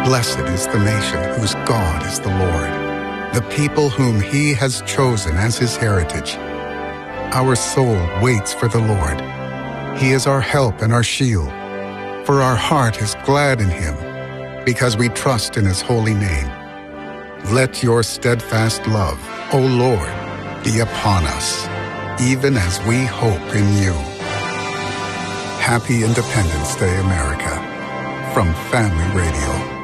Blessed is the nation whose God is the Lord, the people whom he has chosen as his heritage. Our soul waits for the Lord. He is our help and our shield. For our heart is glad in him, because we trust in his holy name. Let your steadfast love, O Lord, be upon us, even as we hope in you. Happy Independence Day, America, from Family Radio.